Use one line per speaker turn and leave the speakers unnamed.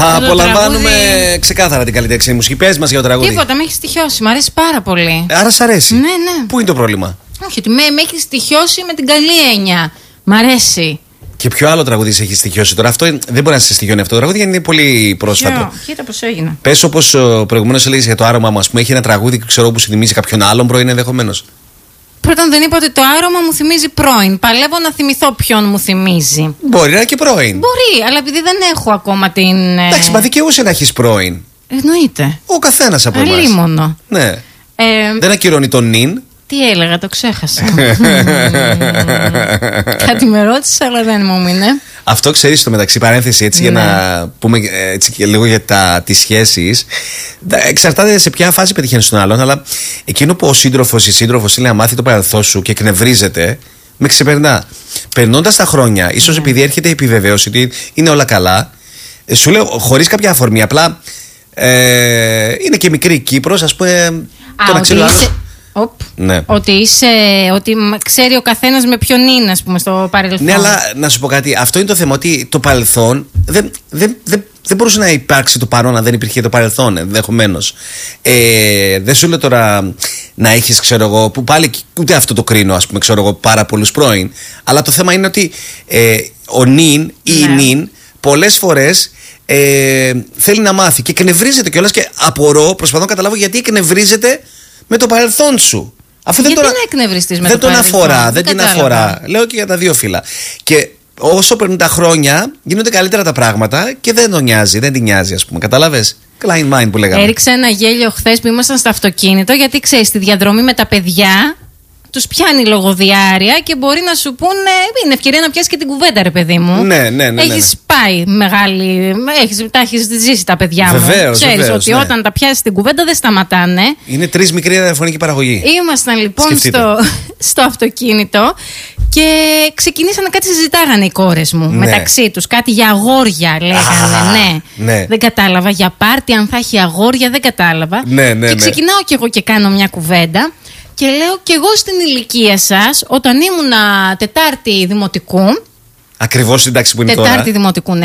Απολαμβάνουμε ξεκάθαρα την καλλιτέχνη μουσική. Πες μας για το τραγούδι.
Τίποτα, με έχει στοιχειώσει, μου αρέσει πάρα πολύ.
Άρα σ' αρέσει.
Ναι, ναι.
Πού είναι το πρόβλημα?
Όχι, ότι με έχει στοιχειώσει με την καλή έννοια. Μ' αρέσει.
Και ποιο άλλο τραγούδι σε έχει στοιχειώσει τώρα? Αυτό δεν μπορεί να σε στοιχειώνει αυτό το τραγούδι, γιατί είναι πολύ πρόσφατο.
Κοίτα πώς έγινε.
Πες, όπως προηγουμένως έλεγες για το άρωμά μου, ας πούμε, έχει ένα τραγούδι που σου θυμίζει κάποιον άλλον πρώην ενδεχομένως.
Πρώτον, δεν είπα ότι το άρωμα μου θυμίζει πρώην. Παλεύω να θυμηθώ ποιον μου θυμίζει.
Μπορεί να είναι και πρώην.
Μπορεί, αλλά επειδή δεν έχω ακόμα την.
Εντάξει, μα δικαιούσε να έχει πρώην.
Εννοείται.
Ο καθένας από εμάς.
Αλίμονο.
Ναι. Δεν ακυρώνει τον νυν.
Τι έλεγα, το ξέχασα. Κάτι με ρώτησε, αλλά δεν μου μείνε.
Αυτό ξέρεις στο μεταξύ, παρένθεση έτσι, για να πούμε έτσι και λίγο για τις σχέσεις. Εξαρτάται σε ποια φάση πετυχαίνεις τον άλλον, αλλά εκείνο που ο σύντροφος ή η σύντροφος θέλει να μάθει το παρελθόν σου και εκνευρίζεται, με ξεπερνά. Περνώντας τα χρόνια, ίσως επειδή έρχεται η επιβεβαίωση ότι είναι όλα καλά, σου λέω χωρίς κάποια αφορμή, απλά είναι και μικρή Κύπρος, ας πούμε.
Ναι. Ότι ξέρει ο καθένας με ποιον είναι, ας πούμε, στο παρελθόν.
Ναι, αλλά να σου πω κάτι. Αυτό είναι το θέμα, ότι το παρελθόν δεν μπορούσε να υπάρξει το παρόν αν δεν υπήρχε το παρελθόν, ενδεχομένως. Δεν σου λέω τώρα να έχεις, ξέρω εγώ, που πάλι ούτε αυτό το κρίνω, ας πούμε, ξέρω εγώ, πάρα πολλούς πρώην. Αλλά το θέμα είναι ότι ο νυν ή η νυν πολλές φορές θέλει να μάθει και εκνευρίζεται κιόλας, και απορώ, προσπαθώ να καταλάβω γιατί εκνευρίζεται με το παρελθόν σου. Αφού
γιατί να εκνευριστείς με
δεν
το παρελθόν?
δεν την αφορά. Λέω και για τα δύο φύλλα. Και όσο περνούν τα χρόνια, γίνονται καλύτερα τα πράγματα και δεν τον νοιάζει, δεν την νοιάζει, ας πούμε. Κατάλαβες? Klein mind που λέγαμε.
Έριξα ένα γέλιο χθες που ήμασταν στο αυτοκίνητο, γιατί ξέρεις, στη διαδρομή με τα παιδιά τους πιάνει λογοδιάρεια και μπορεί να σου πούνε. Είναι ευκαιρία να πιάσει και την κουβέντα, ρε παιδί μου.
Ναι.
Έχεις πάει μεγάλη. Τα έχεις ζήσει τα παιδιά μου. Ξέρεις ότι όταν τα πιάσεις την κουβέντα δεν σταματάνε.
Είναι 3 μικρή ραδιοφωνική παραγωγή.
Ήμασταν λοιπόν στο αυτοκίνητο και ξεκινήσανε κάτι, συζητάγανε οι κόρες μου μεταξύ τους. Κάτι για αγόρια λέγανε. Ναι. Δεν κατάλαβα. Για πάρτι, αν θα έχει αγόρια, δεν κατάλαβα. Και ξεκινάω κι εγώ και κάνω μια κουβέντα. Και λέω, κι εγώ στην ηλικία σας, όταν ήμουνα Τετάρτη δημοτικού.
Ακριβώς στην τάξη που είναι τώρα.
Τετάρτη δημοτικού, ναι.